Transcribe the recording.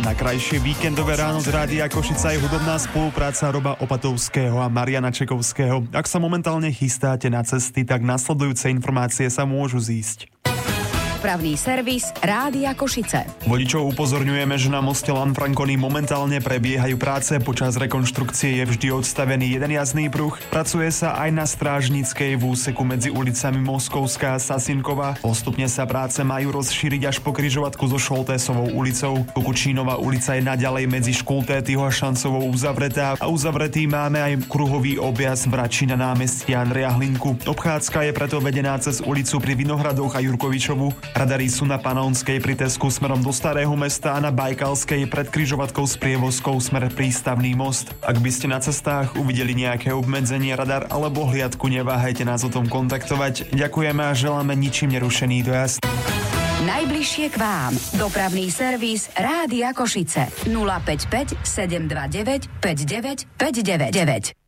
Na krajšie víkendové ráno z Rádia Košica je hudobná spolupráca Roba Opatovského a Mariana Čekovského. Ak sa momentálne chystáte na cesty, tak nasledujúce informácie sa môžu zísť. Dopravný servis Rádia Košice. Vodičov upozorňujeme, že na moste Lanfranconi momentálne prebiehajú práce. Počas rekonštrukcie je vždy odstavený jeden jazdný pruh. Pracuje sa aj na Strážnickej v úseku medzi ulicami Moskovská a Sasinková. Postupne sa práce majú rozšíriť až po križovatku so Šoltésovou ulicou. Kukučínová ulica je naďalej medzi Škultétyho a Šancovou uzavretá a uzavretý máme aj kruhový objazd v Rači na námestí Andreja Hlinku. Obchádzka je preto vedená cez ulicu pri Vinohradoch a Jurkovičovu. Radary sú na Panonskej pri Tesku smerom do Starého mesta a na Bajkalskej pred križovatkou s prievozkou smer Prístavný most. Ak by ste na cestách uvideli nejaké obmedzenie, radar alebo hliadku, neváhajte nás o tom kontaktovať. Ďakujeme a želáme ničím nerušený dojazd. Najbližšie k vám. Dopravný servis Rádia Košice. 055 729 59 599.